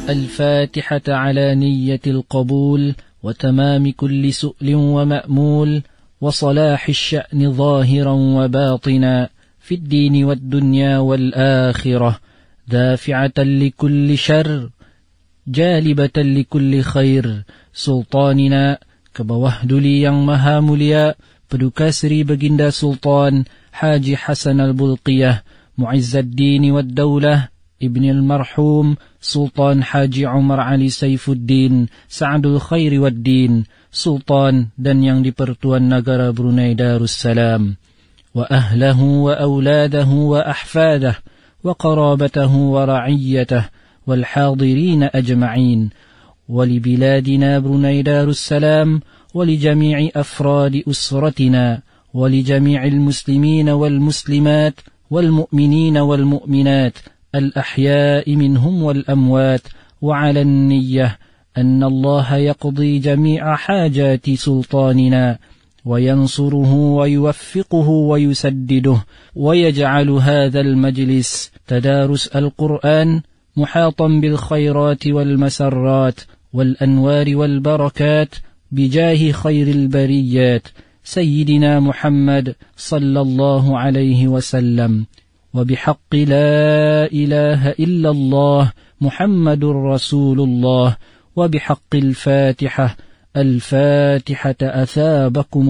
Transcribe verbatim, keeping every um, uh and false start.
الفاتحة على نية القبول وتمام كل سؤل ومأمول وصلاح الشأن ظاهرا وباطنا في الدين والدنيا والآخرة، دافعة لكل شر جالبة لكل خير. Sultanina kebawahduli yang maha mulia Paduka Seri Baginda Sultan Haji Hasan Al-Bulqiyah Mu'izzuddin wad Daulah Ibn al-Marhum Sultan Haji Umar Ali Saifuddin Sa'adul Khairi wad Din, Sultan dan yang di-Pertuan Negara Brunei Darussalam, wa ahlahu wa auladahu wa ahfadah wa qarabatahu wa ra'iyyatah wal hadirin ajma'in, wa li biladina Brunei Darussalam wa li jami'i afradi usratina wa li jami'il muslimina wal muslimat wal mu'minina wal mu'minat الأحياء منهم والأموات، وعلى النية أن الله يقضي جميع حاجات سلطاننا وينصره ويوفقه ويسدده، ويجعل هذا المجلس تدارس القرآن محاطا بالخيرات والمسرات والأنوار والبركات بجاه خير البريات سيدنا محمد صلى الله عليه وسلم، وبحق لا إله إلا الله محمد رسول الله، وبحق الفاتحة الفاتحة أثابكم